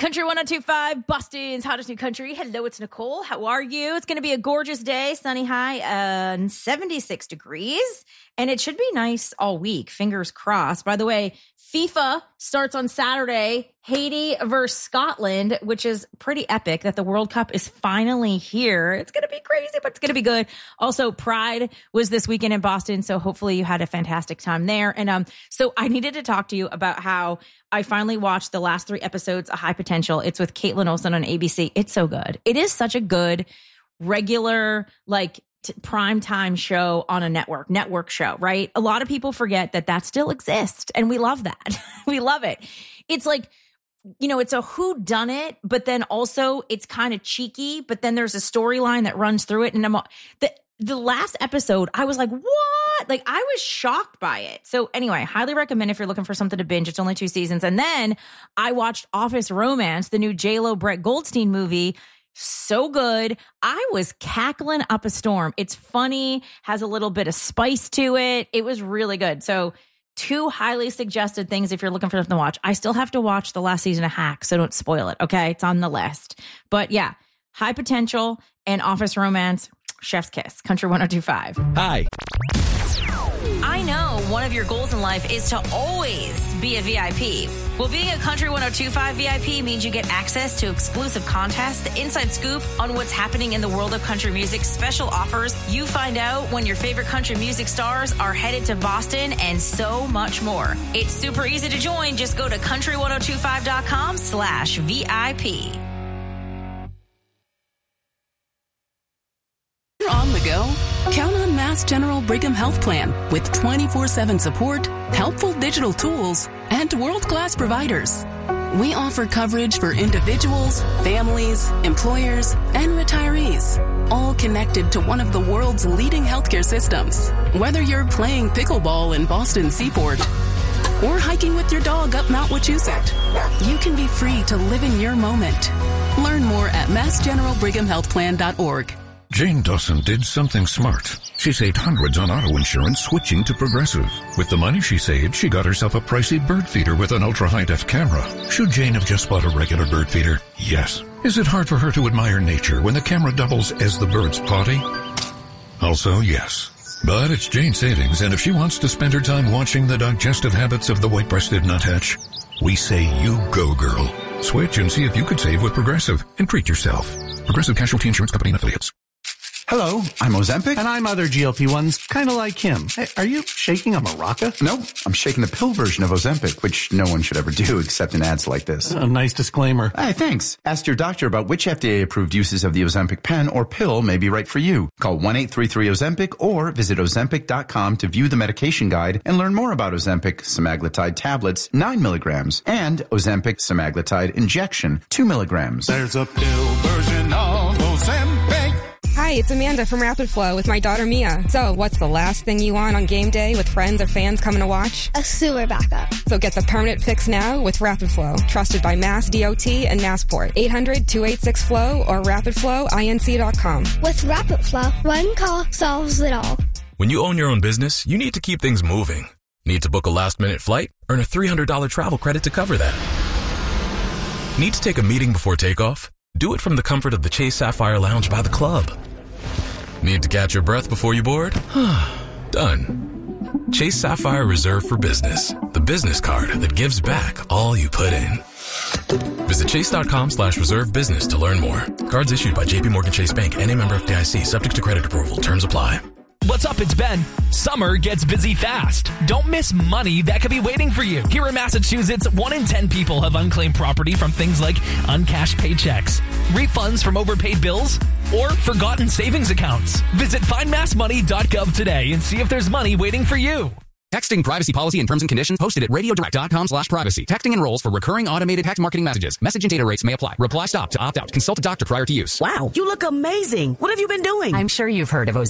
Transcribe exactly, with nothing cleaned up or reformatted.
Country one oh two point five, Boston's hottest new country. Hello, it's Nicole. How are you? It's going to be a gorgeous day, sunny high, uh, seventy-six degrees. And it should be nice all week. Fingers crossed. By the way, FIFA starts on Saturday. Haiti versus Scotland, which is pretty epic that the World Cup is finally here. It's going to be crazy, but it's going to be good. Also, Pride was this weekend in Boston, so hopefully you had a fantastic time there. And um, so I needed to talk to you about how I finally watched the last three episodes of High Potential. It's with Caitlin Olsen on A B C. It's so good. It is such a good, regular, like, T- prime time show on a network, network show, right? A lot of people forget that that still exists, and we love that. We love it. It's like, you know, it's a whodunit, but then also it's kind of cheeky, but then there's a storyline that runs through it. And I'm, the, the last episode, I was like, what? Like, I was shocked by it. So anyway, highly recommend if you're looking for something to binge. It's only two seasons. And then I watched Office Romance, the new J-Lo Brett Goldstein movie. So good. I was cackling up a storm. It's funny, has a little bit of spice to it. It was really good. So two highly suggested things if you're looking for something to watch. I still have to watch the last season of Hack, so don't spoil it, okay? It's on the list. But yeah, High Potential and Office Romance, chef's kiss. Country one oh two point five. Hi. I know one of your goals in life is to always be a V I P. Well, being a Country one oh two point five V I P means you get access to exclusive contests, the inside scoop on what's happening in the world of country music, special offers. You find out when your favorite country music stars are headed to Boston, and so much more. It's super easy to join. Just go to country one oh two five dot com slash V I P. On the go? Count on Mass General Brigham Health Plan with twenty-four seven support, helpful digital tools, and world-class providers. We offer coverage for individuals, families, employers, and retirees, all connected to one of the world's leading healthcare systems. Whether you're playing pickleball in Boston Seaport or hiking with your dog up Mount Wachusett, you can be free to live in your moment. Learn more at mass general brigham health plan dot org. Jane Dawson did something smart. She saved hundreds on auto insurance switching to Progressive. With the money she saved, she got herself a pricey bird feeder with an ultra-high-def camera. Should Jane have just bought a regular bird feeder? Yes. Is it hard for her to admire nature when the camera doubles as the bird's potty? Also, yes. But it's Jane's savings, and if she wants to spend her time watching the digestive habits of the white-breasted nuthatch, we say you go, girl. Switch and see if you could save with Progressive and treat yourself. Progressive Casualty Insurance Company and Affiliates. Hello, I'm Ozempic. And I'm other G L P ones, kind of like him. Hey, are you shaking a maraca? Nope, I'm shaking the pill version of Ozempic, which no one should ever do except in ads like this. A nice disclaimer. Hey, thanks. Ask your doctor about which F D A-approved uses of the Ozempic pen or pill may be right for you. Call one eight three three Ozempic or visit ozempic dot com to view the medication guide and learn more about Ozempic semaglutide tablets, nine milligrams, and Ozempic semaglutide injection, two milligrams. There's a pill version of Ozempic. Hi, it's Amanda from Rapid Flow with my daughter Mia. So, what's the last thing you want on game day with friends or fans coming to watch? A sewer backup. So get the permanent fix now with Rapid Flow. Trusted by Mass D O T and Massport. eight hundred two eight six flow or rapid flow inc dot com. With Rapid Flow, one call solves it all. When you own your own business, you need to keep things moving. Need to book a last-minute flight? Earn a three hundred dollars travel credit to cover that. Need to take a meeting before takeoff? Do it from the comfort of the Chase Sapphire Lounge by the club. Need to catch your breath before you board? Done. Chase Sapphire Reserve for Business, the business card that gives back all you put in. Visit chase dot com slash reserve business to learn more. Cards issued by J P Morgan Chase Bank and a member F D I C, subject to credit approval. Terms apply. What's up? It's Ben. Summer gets busy fast. Don't miss money that could be waiting for you. Here in Massachusetts, one in ten people have unclaimed property from things like uncashed paychecks, refunds from overpaid bills, or forgotten savings accounts. Visit find mass money dot gov today and see if there's money waiting for you. Texting privacy policy and terms and conditions posted at radio direct dot com slash privacy. Texting enrolls for recurring automated text marketing messages. Message and data rates may apply. Reply stop to opt out. Consult a doctor prior to use. Wow, you look amazing. What have you been doing? I'm sure you've heard of Ozempic.